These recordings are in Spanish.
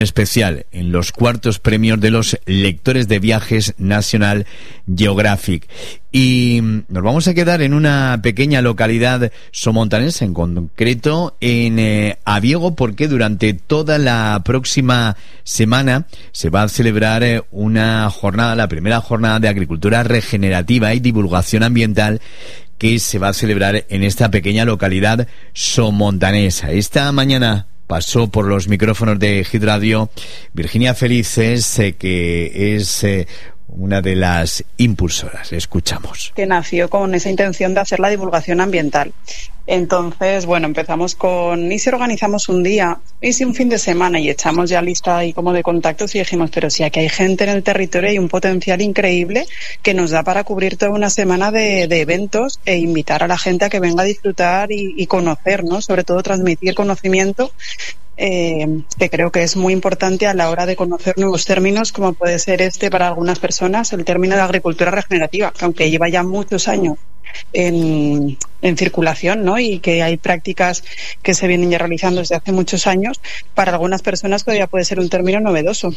especial en los cuartos premios de los lectores de viajes National Geographic. Y nos vamos a quedar en una pequeña localidad somontanesa, en concreto en Aviego, porque durante toda la próxima semana se va a celebrar una jornada, la primera jornada de agricultura regenerativa y divulgación ambiental, que se va a celebrar en esta pequeña localidad somontanesa. Esta mañana pasó por los micrófonos de Hit Radio Virginia Felices, que es una de las impulsoras. Le escuchamos. Que nació con esa intención de hacer la divulgación ambiental. Entonces, bueno, empezamos con, ¿y si organizamos un día? ¿Y si un fin de semana? Y echamos ya lista ahí como de contactos y dijimos, pero si aquí hay gente en el territorio, hay un potencial increíble que nos da para cubrir toda una semana de eventos e invitar a la gente a que venga a disfrutar y conocer, ¿no? Sobre todo transmitir conocimiento, que creo que es muy importante a la hora de conocer nuevos términos, como puede ser para algunas personas, el término de agricultura regenerativa, que aunque lleva ya muchos años en circulación, ¿no? Y que hay prácticas que se vienen ya realizando desde hace muchos años, para algunas personas todavía puede ser un término novedoso.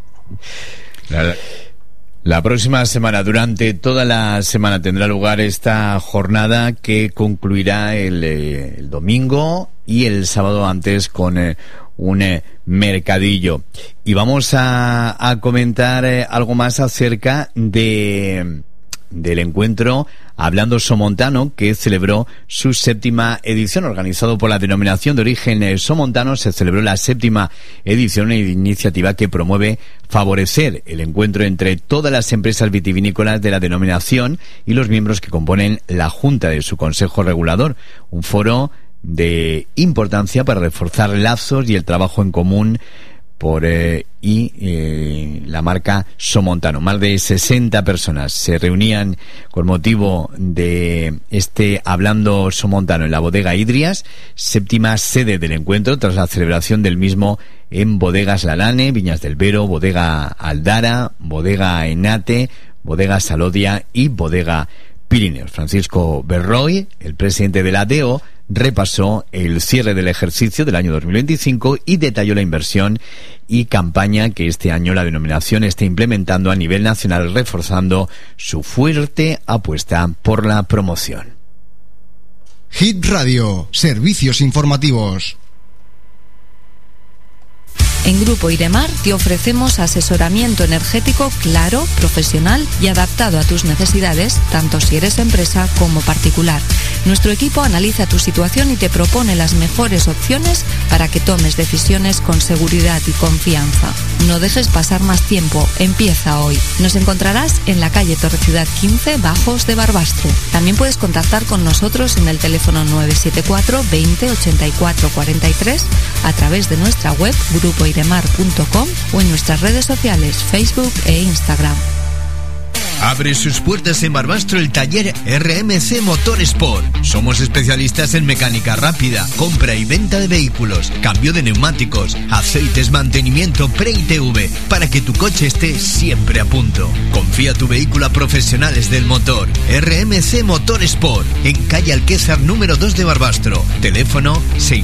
La próxima semana, durante toda la semana, tendrá lugar esta jornada que concluirá el domingo y el sábado antes con un mercadillo. Y vamos a comentar algo más acerca del encuentro Hablando Somontano, que celebró su 7ª edición. Organizado por la Denominación de Origen Somontano, se celebró la 7ª edición, una iniciativa que promueve favorecer el encuentro entre todas las empresas vitivinícolas de la denominación y los miembros que componen la Junta de su Consejo Regulador. Un foro de importancia para reforzar lazos y el trabajo en común por la marca Somontano. Más de 60 personas se reunían con motivo de este Hablando Somontano en la bodega Idrias, 7ª sede del encuentro, tras la celebración del mismo en Bodegas Lalane, Viñas del Vero, Bodega Aldara, Bodega Enate, Bodega Salodia y Bodega Pirineos. Francisco Berroy, el presidente de la DEO, repasó el cierre del ejercicio del año 2025 y detalló la inversión y campaña que este año la denominación está implementando a nivel nacional, reforzando su fuerte apuesta por la promoción. Hit Radio, servicios informativos. En Grupo Iremar te ofrecemos asesoramiento energético claro, profesional y adaptado a tus necesidades, tanto si eres empresa como particular. Nuestro equipo analiza tu situación y te propone las mejores opciones para que tomes decisiones con seguridad y confianza. No dejes pasar más tiempo, empieza hoy. Nos encontrarás en la calle Torreciudad 15, Bajos de Barbastro. También puedes contactar con nosotros en el teléfono 974 20 84 43, a través de nuestra web grupoiremar.com o en nuestras redes sociales, Facebook e Instagram. Abre sus puertas en Barbastro el taller RMC Motorsport. Somos especialistas en mecánica rápida, compra y venta de vehículos, cambio de neumáticos, aceites, mantenimiento pre-ITV, para que tu coche esté siempre a punto. Confía tu vehículo a profesionales del motor. RMC Motorsport, en calle Alquésar número 2 de Barbastro. Teléfono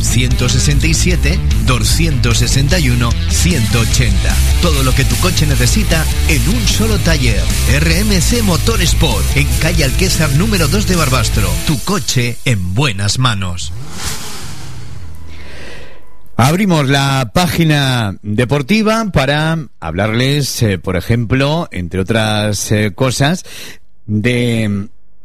667-261-180. Todo lo que tu coche necesita en un solo taller. RMC Motorsport, en calle Alquésar número 2 de Barbastro. Tu coche en buenas manos. Abrimos la página deportiva para hablarles, por ejemplo, entre otras cosas, de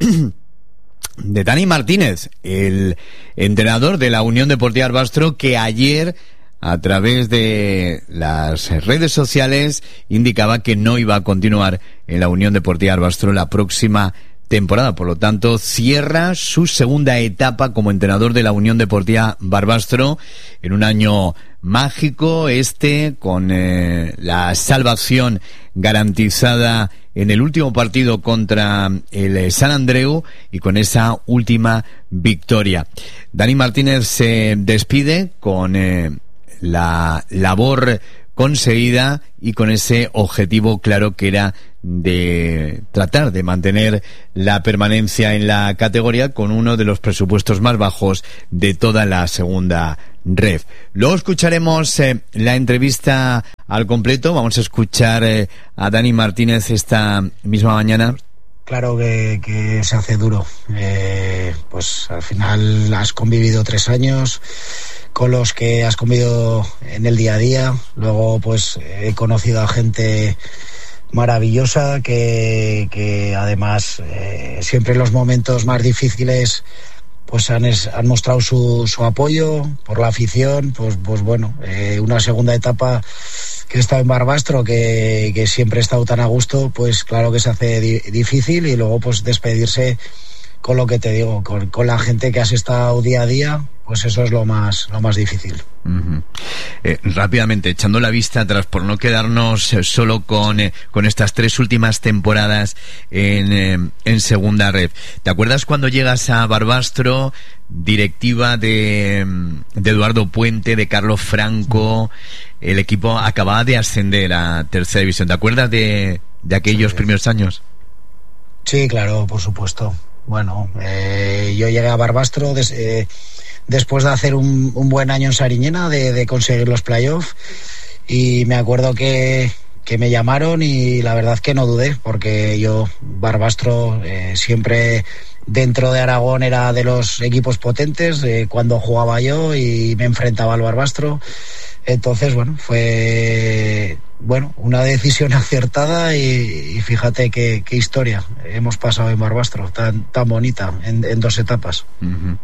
Dani Martínez, el entrenador de la Unión Deportiva Barbastro, que ayer, a través de las redes sociales, indicaba que no iba a continuar en la Unión Deportiva Barbastro la próxima temporada. Por lo tanto, cierra su 2ª etapa como entrenador de la Unión Deportiva Barbastro en un año mágico, con la salvación garantizada en el último partido contra el San Andreu y con esa última victoria. Dani Martínez se despide con la labor conseguida y con ese objetivo claro que era de tratar de mantener la permanencia en la categoría con uno de los presupuestos más bajos de toda la segunda ref. Luego escucharemos la entrevista al completo. Vamos a escuchar a Dani Martínez esta misma mañana. Claro que se hace duro. Pues al final has convivido 3 años con los que has convivido en el día a día. Luego pues he conocido a gente maravillosa que además siempre en los momentos más difíciles pues han mostrado su apoyo por la afición. Pues bueno, una segunda etapa que he estado en Barbastro, que siempre he estado tan a gusto, pues claro que se hace difícil, y luego pues despedirse con lo que te digo, con la gente que has estado día a día, pues eso es lo más difícil. Uh-huh. Rápidamente, echando la vista atrás, por no quedarnos solo con estas 3 últimas temporadas en segunda ref. ¿Te acuerdas cuando llegas a Barbastro, directiva de Eduardo Puente, de Carlos Franco? El equipo acababa de ascender a tercera división. ¿Te acuerdas de aquellos primeros años? Sí, claro, por supuesto. Bueno, yo llegué a Barbastro después de hacer un buen año en Sariñena, de conseguir los playoffs, y me acuerdo que me llamaron y la verdad que no dudé, porque yo, Barbastro, siempre dentro de Aragón era de los equipos potentes cuando jugaba yo y me enfrentaba al Barbastro. Entonces, bueno, fue una decisión acertada, y fíjate qué historia hemos pasado en Barbastro, tan bonita, en 2 etapas. Uh-huh.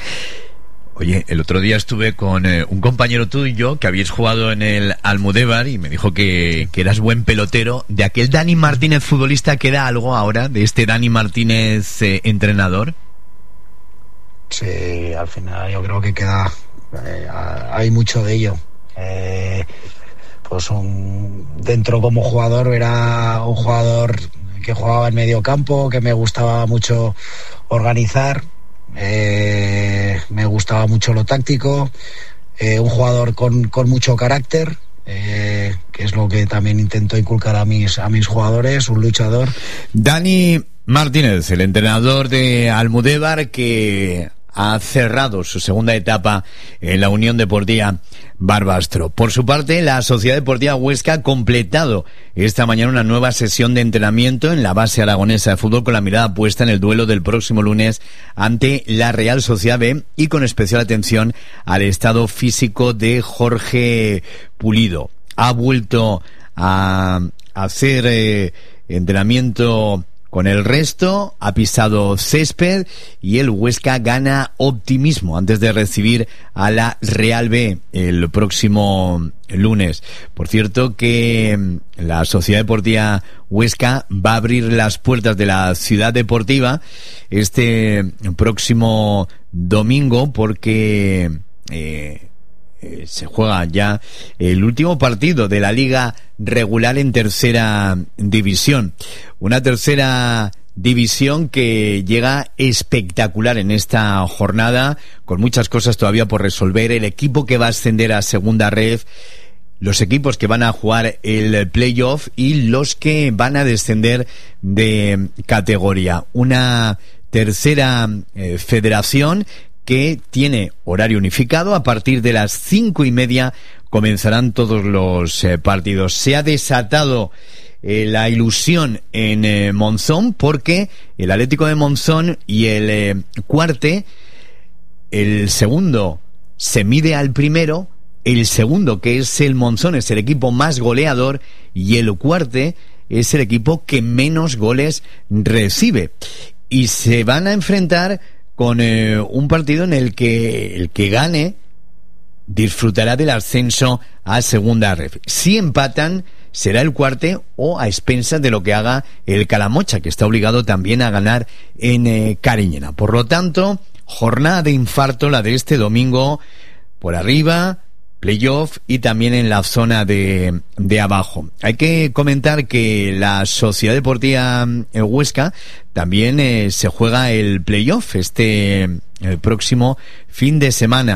Oye, el otro día estuve con un compañero tuyo que habíais jugado en el Almudévar y me dijo que eras buen pelotero. ¿De aquel Dani Martínez futbolista queda algo ahora, de este Dani Martínez entrenador? Sí, al final yo creo que queda, hay mucho de ello. Pues dentro como jugador era un jugador que jugaba en medio campo, que me gustaba mucho organizar, me gustaba mucho lo táctico, un jugador con mucho carácter, que es lo que también intento inculcar a mis jugadores, un luchador. Dani Martínez, el entrenador de Almudévar, que ha cerrado su segunda etapa en la Unión Deportiva Barbastro. Por su parte, la Sociedad Deportiva Huesca ha completado esta mañana una nueva sesión de entrenamiento en la base aragonesa de fútbol, con la mirada puesta en el duelo del próximo lunes ante la Real Sociedad B, y con especial atención al estado físico de Jorge Pulido. Ha vuelto a hacer entrenamiento con el resto, ha pisado césped, y el Huesca gana optimismo antes de recibir a la Real B el próximo lunes. Por cierto que la Sociedad Deportiva Huesca va a abrir las puertas de la Ciudad Deportiva este próximo domingo, porque se juega ya el último partido de la liga regular en tercera división. Una tercera división que llega espectacular en esta jornada, con muchas cosas todavía por resolver. El equipo que va a ascender a segunda ref, los equipos que van a jugar el playoff y los que van a descender de categoría. Una tercera federación que tiene horario unificado. A partir de las 5:30 comenzarán todos los partidos. Se ha desatado la ilusión en Monzón, porque el Atlético de Monzón y el Cuarte, el segundo se mide al primero. El segundo, que es el Monzón, es el equipo más goleador, y el Cuarte es el equipo que menos goles recibe, y se van a enfrentar con un partido en el que el que gane disfrutará del ascenso a segunda ref. Si empatan, será el Cuarte, o a expensas de lo que haga el Calamocha, que está obligado también a ganar en Cariñena. Por lo tanto, jornada de infarto la de este domingo, por arriba, playoff, y también en la zona de abajo. Hay que comentar que la Sociedad Deportiva Huesca también se juega el playoff el próximo fin de semana.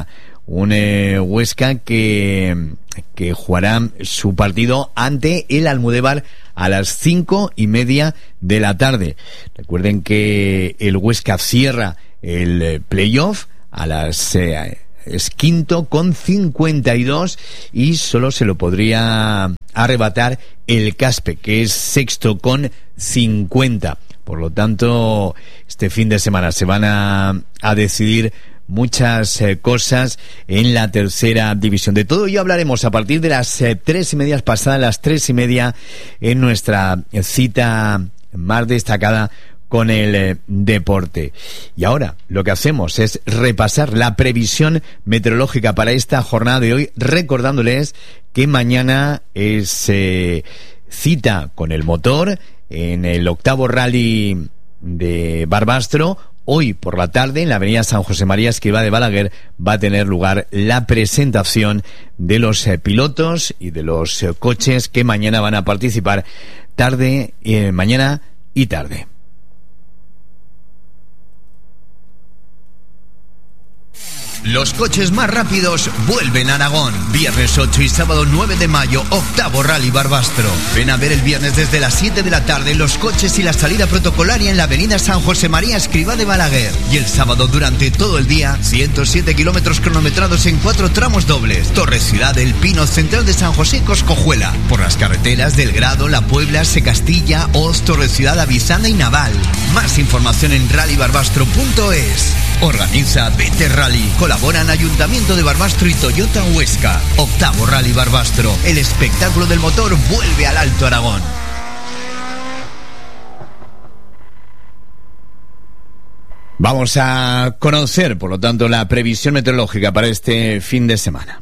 un Huesca que jugará su partido ante el Almudévar a las 5:30 de la tarde. Recuerden que el Huesca cierra el playoff a las es quinto con 52 y solo se lo podría arrebatar el Caspe, que es sexto con 50. Por lo tanto, este fin de semana se van a decidir muchas cosas en la tercera división. De todo ello hablaremos a partir de las 3:30, pasadas las 3:30, en nuestra cita más destacada con el deporte. Y ahora lo que hacemos es repasar la previsión meteorológica para esta jornada de hoy, recordándoles que mañana es cita con el motor en el 8º rally de Barbastro. Hoy por la tarde, en la avenida San José María Escrivá de Balaguer, va a tener lugar la presentación de los pilotos y de los coches que mañana van a participar mañana y tarde. Los coches más rápidos vuelven a Aragón. Viernes 8 y sábado 9 de mayo, 8º Rally Barbastro. Ven a ver el viernes desde las 7 de la tarde los coches y la salida protocolaria en la avenida San José María Escrivá de Balaguer. Y el sábado durante todo el día, 107 kilómetros cronometrados en 4 tramos dobles. Torre Ciudad, El Pino, Central de San José, Coscojuela. Por las carreteras del Grado, La Puebla, Secastilla, Oz, Torre Ciudad, Avisana y Naval. Más información en rallybarbastro.es. Organiza BT Rally. Colaboran Ayuntamiento de Barbastro y Toyota Huesca. 8º Rally Barbastro. El espectáculo del motor vuelve al Alto Aragón. Vamos a conocer, por lo tanto, la previsión meteorológica para este fin de semana.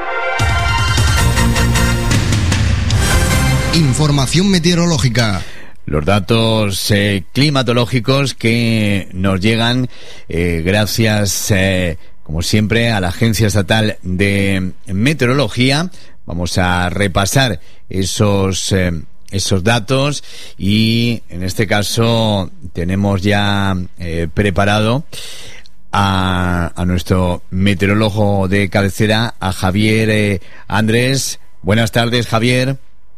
Información meteorológica. Los datos climatológicos que nos llegan gracias, como siempre, a la Agencia Estatal de Meteorología. Vamos a repasar esos datos y, en este caso, tenemos ya preparado a nuestro meteorólogo de cabecera, a Javier Andrés. Buenas tardes, Javier.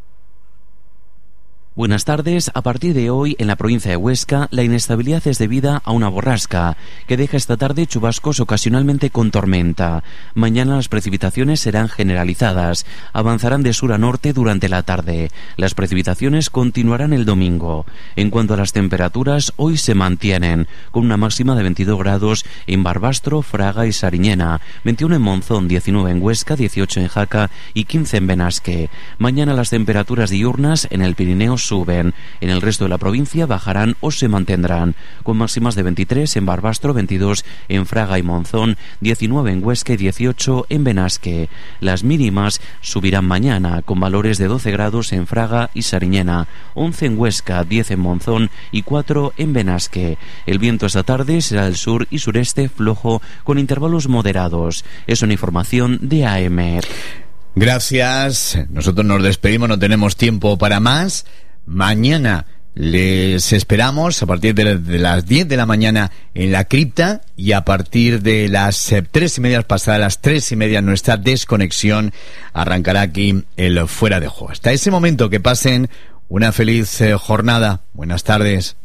Buenas tardes. A partir de hoy, en la provincia de Huesca, la inestabilidad es debida a una borrasca que deja esta tarde chubascos ocasionalmente con tormenta. Mañana las precipitaciones serán generalizadas, avanzarán de sur a norte durante la tarde. Las precipitaciones continuarán el domingo. En cuanto a las temperaturas, hoy se mantienen, con una máxima de 22 grados en Barbastro, Fraga y Sariñena, 21 en Monzón, 19 en Huesca, 18 en Jaca y 15 en Benasque. Mañana las temperaturas diurnas en el Pirineo suben. En el resto de la provincia bajarán o se mantendrán, con máximas de 23 en Barbastro, 22 en Fraga y Monzón, 19 en Huesca y 18 en Benasque. Las mínimas subirán mañana, con valores de 12 grados en Fraga y Sariñena, 11 en Huesca, 10 en Monzón y 4 en Benasque. El viento esta tarde será del sur y sureste flojo, con intervalos moderados. Es una información de AEMET. Gracias. Nosotros nos despedimos, no tenemos tiempo para más. Mañana les esperamos a partir de las 10 de la mañana en la cripta y a partir de las 3:30, pasadas las 3:30, nuestra desconexión arrancará aquí el Fuera de Juego. Hasta ese momento, que pasen una feliz jornada. Buenas tardes.